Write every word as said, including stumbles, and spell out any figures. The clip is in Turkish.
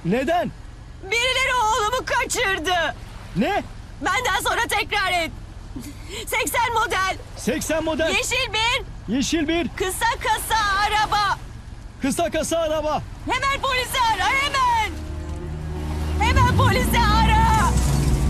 Neden? Birileri oğlumu kaçırdı. Ne? Benden sonra tekrar et. seksen model. seksen model. Yeşil bir. Yeşil bir. Kısa kasa araba. Kısa kasa araba. Hemen polisi ara hemen. Hemen polisi ara.